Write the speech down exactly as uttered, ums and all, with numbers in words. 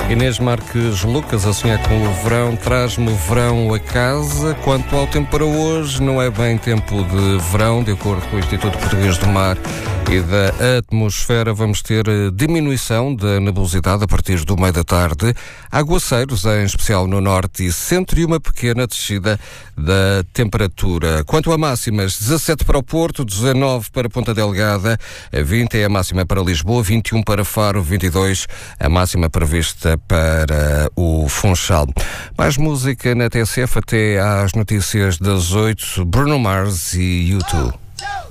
Inês Marques Lucas, a sonhar com o verão, traz-me o verão a casa. Quanto ao tempo para hoje, não é bem tempo de verão, de acordo com o Instituto Português do Mar e da Atmosfera. Vamos ter diminuição da nebulosidade a partir do meio da tarde, aguaceiros, em especial no norte e centro, e uma pequena descida da temperatura. Quanto a máximas, dezassete para o Porto, dezanove para Ponta Delgada, vinte é a máxima para Lisboa, vinte e um para Faro, vinte e dois a máxima prevista para o Funchal. Mais música na T S F até às notícias das oito, Bruno Mars e U dois.